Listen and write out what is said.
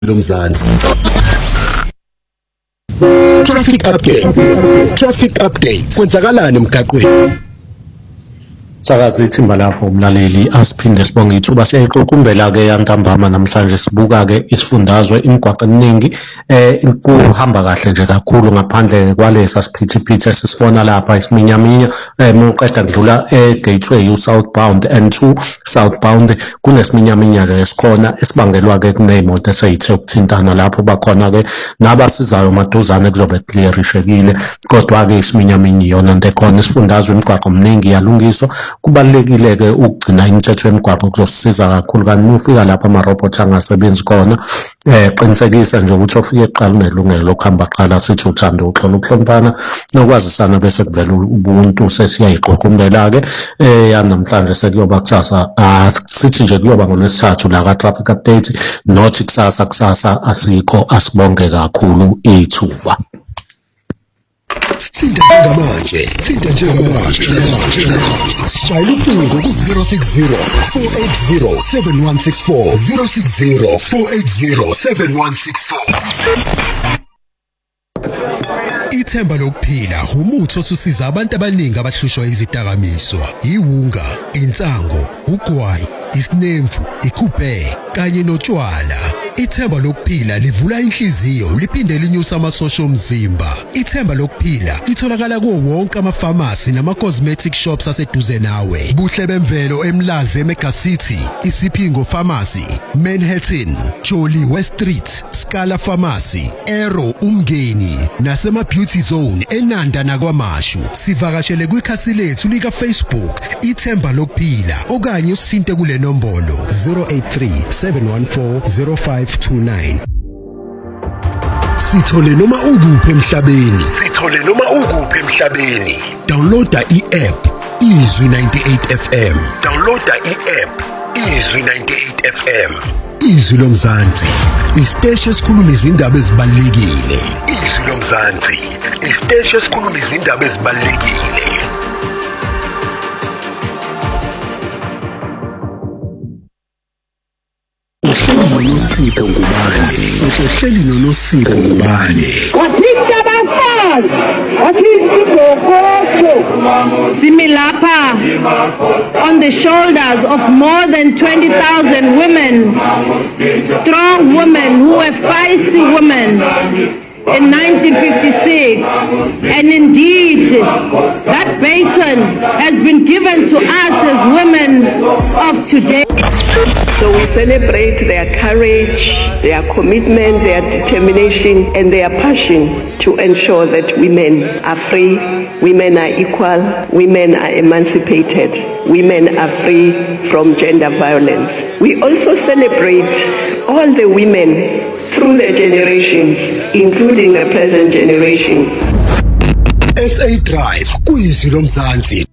lomzansi. Traffic update. Kwenzakalani emgaqweni? Sakazi ithimba lapho umlaleli asiphinde sibonge ithuba siyayiqoqumbela ke yantambama namhlanje sibuka ke isifundazwe imigwaqo eminingi kuhamba kahle nje kakhulu ngaphandle kwalesa siphithiphithi esisibona lapha isiminyaminya moqeda kudlula egateway southbound N2 southbound kunesiminyaminya nje esikhona esibangelwa ke kuneyimoto eseyithe ukuthintana lapho bakhona ke nabasizayo maduzane kuzobe clearishekile kodwa ke isiminyaminya iyona into ekhona isifundazwe imigwaqo eminingi yalungiswa. Kubalulekile ke ukugcina imithetho yemigwaqo kuzosisiza kakhulu kanti ufika lapha amarobhothi angasebenzi khona qinisekisa nje ukuthi ofike eqala unelungelo lokuhamba qala sithi uthando uxolo ukuhloniphana nokwazisana bese kuvela ubuntu sesiyayiqoqumbela ke yanamhlanje sekuyoba kusasa sithi nje kuyoba ngolwesithathu la ka traffic update not kusasa asikho asibonge kakhulu ithuba. Sithinta njengamanje. Sishayela ucingo ku-060 480 7164 060 480 7164. Ithemba lokuphila umuthi osusiza abantu abaningi abahlushwa izidakamizwa, iwunga, insango, ugwayi, isinemfu, ikuphe kanye notshwala. Ithemba lokuphila livula inhliziyo liphinde linyusa amasosha omzimba. Ithemba lokuphila litholakala kuwo wonke amafamasi nama-cosmetic shops aseduze nawe. Buhle bemvelo eMlazi eMega City, Isipingo Pharmacy, Manhattan, Jolly West Street, Scala Pharmacy, Arrow Umngeni nasema-Beauty Zone eNanda nakwaMashu. Sivakashele kwikhasi lethu lika-Facebook Ithemba lokuphila okanye usithinte kule nombolo 083 714 0529. Sithole noma ukuphi emhlabeni. Downloada i-app Izwi 98 FM. Izwi lomzansi, isiteshi esikhuluma izindaba ezibalulekile. Uhleli noNosipho ngubani? Wathinta abafazi, wathinta igogojo. Similapha on the shoulders of more than 20,000 women, strong women who were feisty women in 1956, and indeed that baton has been given to us as women of today. So we celebrate their courage, their commitment, their determination, and their passion to ensure that women are free, women are equal, women are emancipated, women are free from gender violence. We also celebrate all the women through the generations, including the present generation. SA Drive, Izwi lomzansi.